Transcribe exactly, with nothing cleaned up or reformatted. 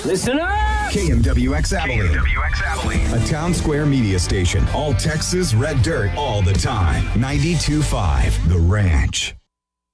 Listen up! K M W X Abilene. K M W X Abilene. A Town Square media station. All Texas red dirt all the time. ninety-two point five The Ranch.